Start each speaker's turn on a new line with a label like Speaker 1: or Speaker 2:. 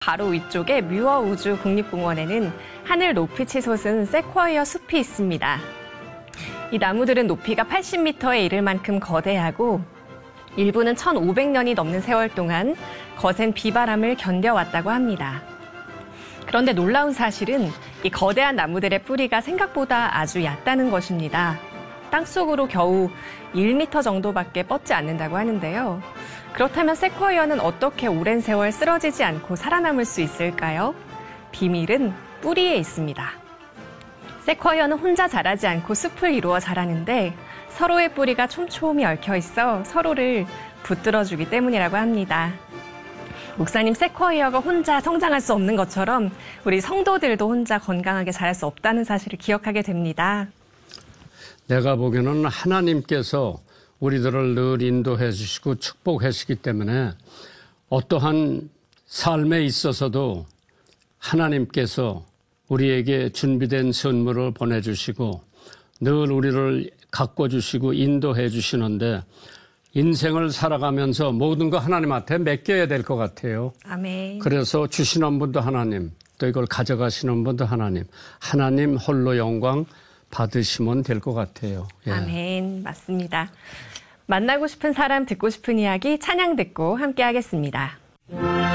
Speaker 1: 바로 위쪽에 뮤어우주 국립공원에는 하늘 높이 치솟은 세쿼이어 숲이 있습니다. 이 나무들은 높이가 80m에 이를 만큼 거대하고 일부는 1,500년이 넘는 세월 동안 거센 비바람을 견뎌왔다고 합니다. 그런데 놀라운 사실은 이 거대한 나무들의 뿌리가 생각보다 아주 얕다는 것입니다. 땅속으로 겨우 1m 정도밖에 뻗지 않는다고 하는데요. 그렇다면 세쿼이어는 어떻게 오랜 세월 쓰러지지 않고 살아남을 수 있을까요? 비밀은 뿌리에 있습니다. 세쿼이어는 혼자 자라지 않고 숲을 이루어 자라는데 서로의 뿌리가 촘촘히 얽혀 있어 서로를 붙들어주기 때문이라고 합니다. 목사님, 세쿼이어가 혼자 성장할 수 없는 것처럼 우리 성도들도 혼자 건강하게 자랄 수 없다는 사실을 기억하게 됩니다.
Speaker 2: 내가 보기에는 하나님께서 우리들을 늘 인도해 주시고 축복해 주시기 때문에 어떠한 삶에 있어서도 하나님께서 우리에게 준비된 선물을 보내주시고 늘 우리를 가꿔주시고 인도해 주시는데 인생을 살아가면서 모든 거 하나님한테 맡겨야 될 것 같아요.
Speaker 1: 아멘.
Speaker 2: 그래서 주시는 분도 하나님, 또 이걸 가져가시는 분도 하나님, 하나님 홀로 영광 받으시면 될 것 같아요.
Speaker 1: 예. 아멘. 맞습니다. 만나고 싶은 사람, 듣고 싶은 이야기 찬양 듣고 함께 하겠습니다.